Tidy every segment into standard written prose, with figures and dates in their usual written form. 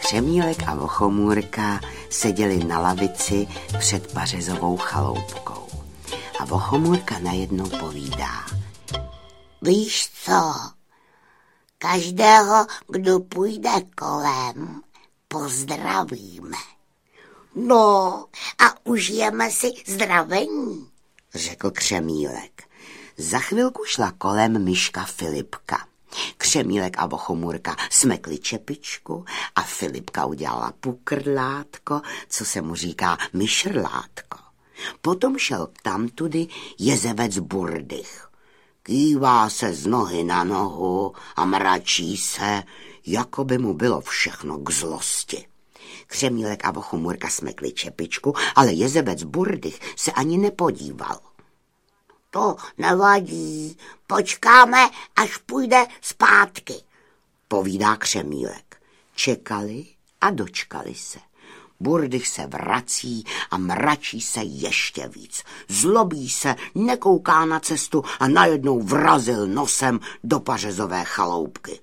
Křemílek a Vochomůrka seděli na lavici před pařezovou chaloupkou. A Vochomůrka najednou povídá. Víš co? Každého, kdo půjde kolem, pozdravíme. No a užijeme si zdravení, řekl Křemílek. Za chvilku šla kolem myška Filipka. Křemílek a Vochomůrka smekli čepičku a Filipka udělala pukrdlátko, co se mu říká myšrlátko. Potom šel tamtudy jezevec Burdych. Kývá se z nohy na nohu a mračí se, jako by mu bylo všechno k zlosti. Křemílek a Vochomůrka smekli čepičku, ale jezevec Burdych se ani nepodíval. To nevadí, počkáme, až půjde zpátky, povídá Křemílek. Čekali a dočkali se. Burdych se vrací a mračí se ještě víc. Zlobí se, nekouká na cestu a najednou vrazil nosem do pařezové chaloupky.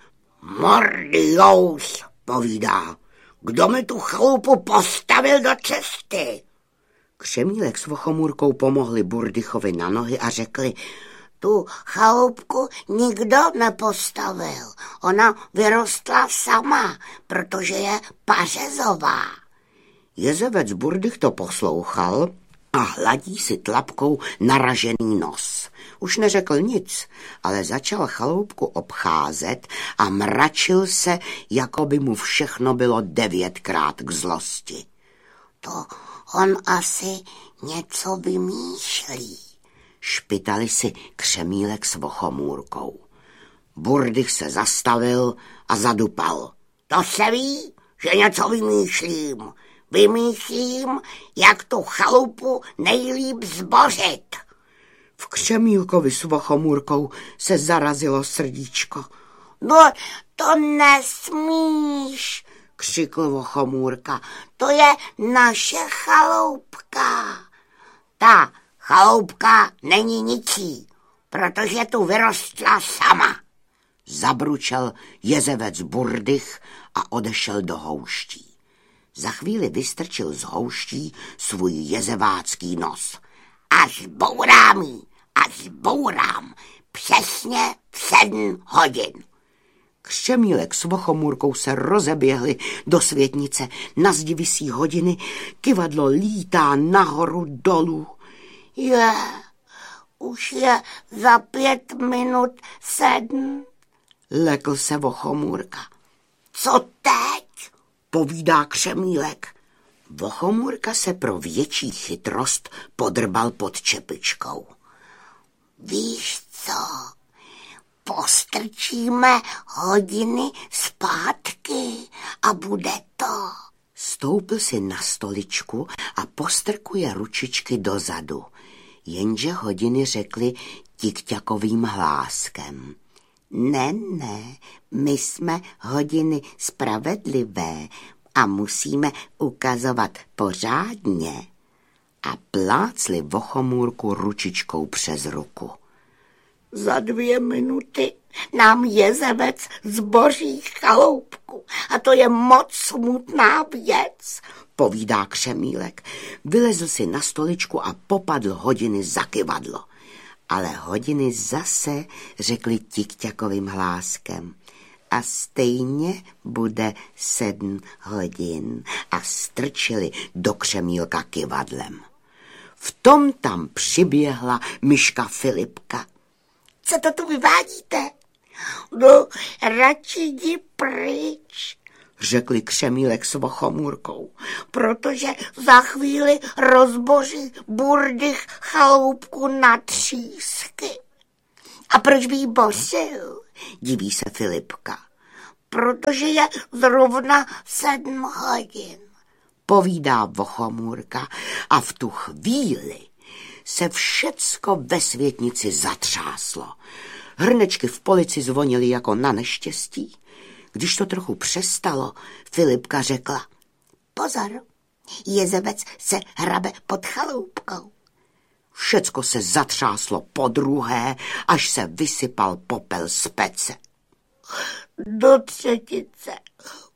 Mordious, povídá, kdo mi tu chaloupu postavil do cesty? Křemílek s Vochomůrkou pomohli Burdychovi na nohy a řekli, tu chaloupku nikdo nepostavil. Ona vyrostla sama, protože je pařezová. Jezevec Burdych to poslouchal a hladí si tlapkou naražený nos. Už neřekl nic, ale začal chaloupku obcházet a mračil se, jako by mu všechno bylo 9krát k zlosti. To on asi něco vymýšlí, špitali si Křemílek s Vochomůrkou. Burdych se zastavil a zadupal. To se ví, že něco vymýšlím. Vymýšlím, jak tu chalupu nejlíp zbořit. V Křemílkovi s Vochomůrkou se zarazilo srdíčko. No, to nesmíš, křikl Vochomůrka. To je naše chaloupka. Ta chaloupka není ničí, protože tu vyrostla sama. Zabručel jezevec Burdych a odešel do houští. Za chvíli vystrčil z houští svůj jezevácký nos. A zbourám jí, a zbourám, přesně v 7 hodin. Křemílek s Vochomůrkou se rozeběhli do světnice, na zdi visí hodiny, kyvadlo lítá nahoru dolů. Už je za 5 minut 7, lekl se Vochomůrka. Co teď? Povídá Křemílek. Vochomůrka se pro větší chytrost podrbal pod čepičkou. Víš co? Postrčíme hodiny zpátky a bude to. Stoupil si na stoličku a postrkuje ručičky dozadu. Jenže hodiny řekly tikťakovým hláskem. Ne, my jsme hodiny spravedlivé a musíme ukazovat pořádně. A plácli Vochomůrku ručičkou přes ruku. Za 2 minuty nám jezevec zboří chaloupku a to je moc smutná věc, povídá Křemílek. Vylezl si na stoličku a popadl hodiny za kyvadlo. Ale hodiny zase řekli tikťakovým hláskem. A stejně bude 7 hodin. A strčili do Křemílka kyvadlem. V tom tam přiběhla myška Filipka. Co to tu vyvádíte? No, radši jdi pryč, řekli Křemílek s Vochomůrkou. Protože za chvíli rozboří Burdych chaloupku na třísky. A proč by jí bořil? Diví se Filipka. Protože je zrovna 7 hodin, povídá Vochomůrka a v tu chvíli se všecko ve světnici zatřáslo. Hrnečky v polici zvonily jako na neštěstí. Když to trochu přestalo, Filipka řekla. Pozor, jezevec se hrabe pod chaloupkou. Všecko se zatřáslo podruhé, až se vysypal popel z pece. Do třetice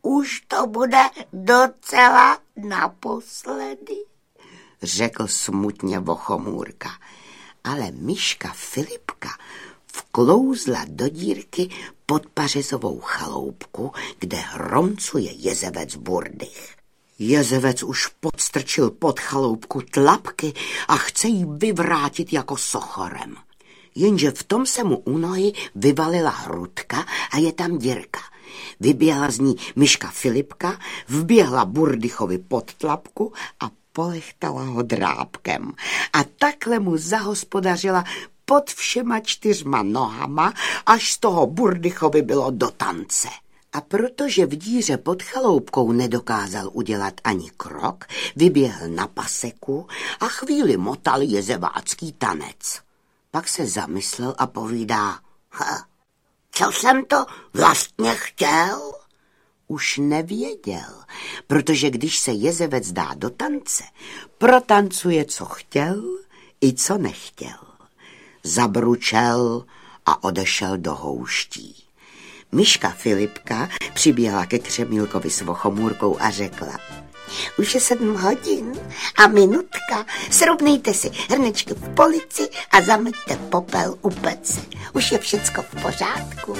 už to bude docela naposledy, řekl smutně Vochomůrka. Ale myška Filipka vklouzla do dírky pod pařezovou chaloupku, kde hromcuje jezevec Burdych. Jezevec už podstrčil pod chaloupku tlapky a chce jí vyvrátit jako sochorem. Jenže v tom se mu u nohy vyvalila hrudka a je tam dírka. Vyběhla z ní myška Filipka, vběhla Burdychovi pod tlapku a polechtala ho drápkem. A takhle mu zahospodařila pod všema 4 nohama, až z toho Burdychovi bylo do tance. A protože v díře pod chaloupkou nedokázal udělat ani krok, vyběhl na paseku a chvíli motal jezevácký tanec. Pak se zamyslel a povídá: co jsem to vlastně chtěl? Už nevěděl, protože když se jezevec dá do tance, protancuje, co chtěl i co nechtěl. Zabručel a odešel do houští. Myška Filipka přiběhla ke Křemílkovi s Vochomůrkou a řekla: už je 7 hodin a minutka, srovnejte si hrnečky v polici a zameťte popel u pece. Už je všecko v pořádku.